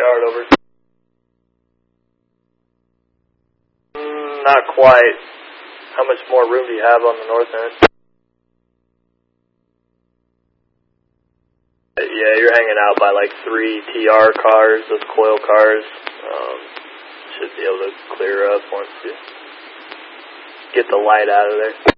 Yard over. Not quite. How much more room do you have on the north end? Yeah, you're hanging out by like 3 TR cars, those coil cars. Should be able to clear up once you get the light out of there.